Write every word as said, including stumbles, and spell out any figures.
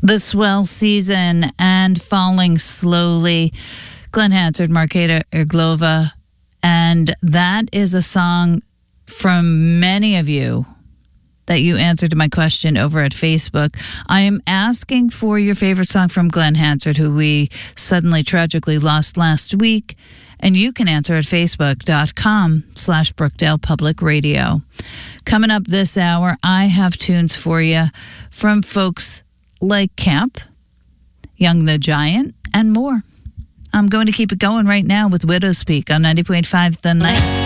The Swell Season and Falling Slowly. Glenn Hansard, Marketa Irglova. And that is a song from many of you that you answered to my question over at Facebook. I am asking for your favorite song from Glenn Hansard, who we suddenly tragically lost last week. And you can answer at facebook.com slash Brookdale Public Radio. Coming up this hour, I have tunes for you from folks like Camp, Young the Giant, and more. I'm going to keep it going right now with Widowspeak on ninety point five The Night.